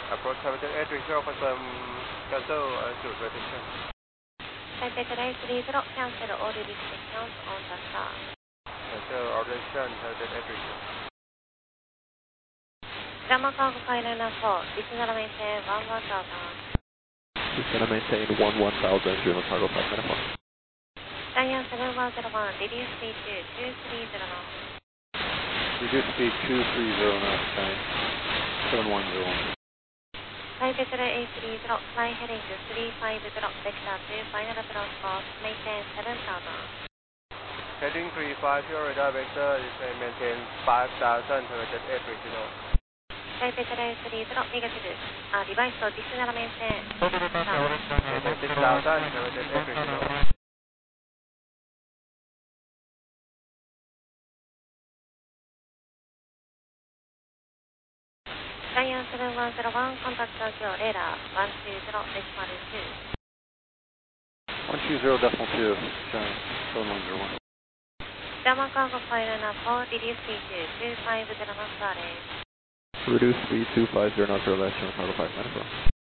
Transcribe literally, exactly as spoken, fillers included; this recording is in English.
Approach seven eight three zero, confirm cancel altitude retention. Taipei Today three zero, cancel all restrictions on the star. Cancel all restrictions, seven eight three zero. Drama Cargo Pilot four, descend and maintain one one thousand. Descend and maintain one one thousand, German Cargo five nine four. Diane seven one zero one, reduce speed to two three zero knots. Reduce speed two three zero knots, Diane seven one zero one. Taipei Today eight three zero, fly heading to three five zero, vector two, final approach course, maintain seven thousand. Heading three five zero, radar vector is maintain five thousand, seven eight three zero. Taipei Today three zero, negative. Uh, device to descend and maintain six thousand, seven eight three zero. Diane seven one zero one, contact Tokyo radar one two zero decimal two. one two zero decimal two, Giant seven one zero one. Drama Cargo Pilot four, reduce speed to two five zero knots, Reduce speed two five zero knots or less, German Cargo five nine four.